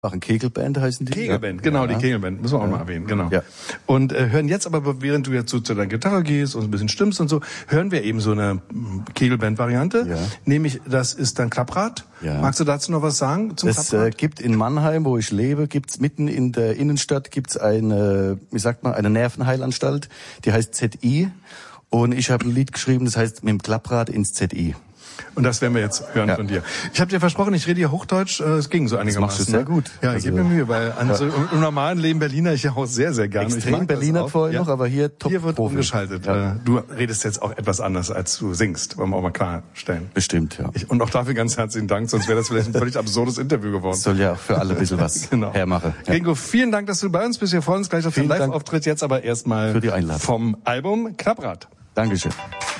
Machen Kegelband heißen die. Kegelband, ja. Genau, die Kegelband, müssen wir auch mal erwähnen, genau. Ja. Und hören jetzt aber, während du jetzt so zu deiner Gitarre gehst und ein bisschen stimmst und so, hören wir eben so eine Kegelband-Variante. Ja. Nämlich, das ist dann Klapprad. Ja. Magst du dazu noch was sagen zum Klapprad? Es gibt in Mannheim, wo ich lebe, gibt's mitten in der Innenstadt gibt's eine, eine Nervenheilanstalt, die heißt ZI. Und ich habe ein Lied geschrieben, das heißt mit dem Klapprad ins ZI. Und das werden wir jetzt hören von dir. Ich habe dir versprochen, ich rede hier Hochdeutsch. Es ging so einigermaßen. Das machst du sehr gut. Ja, ich gebe mir Mühe, weil so im normalen Leben Berliner ich ja auch sehr, sehr gerne. Extrem Berliner vorher noch, aber hier top. Hier wird umgeschaltet. Ja. Du redest jetzt auch etwas anders, als du singst, wollen wir auch mal klarstellen. Bestimmt, ja. Und auch dafür ganz herzlichen Dank, sonst wäre das vielleicht ein völlig absurdes Interview geworden. Das soll ja auch für alle ein bisschen was hermachen. Ja. Gringo, vielen Dank, dass du bei uns bist. Wir freuen uns gleich auf den Live-Auftritt. Jetzt aber erstmal für die Einladung vom Album Klapprad. Dankeschön.